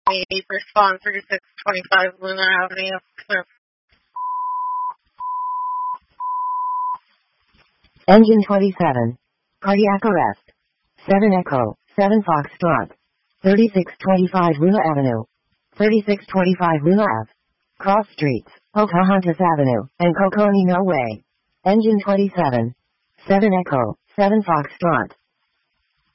respond 3625 Luna Avenue. Engine 27. Cardiac arrest. 7 Echo, 7 Foxtrot. 3625 Luna Avenue. 3625 Luna Ave. Cross Streets, Pocahontas Avenue, and Coconino Way. Engine 27. 7 Echo, 7 Foxtrot.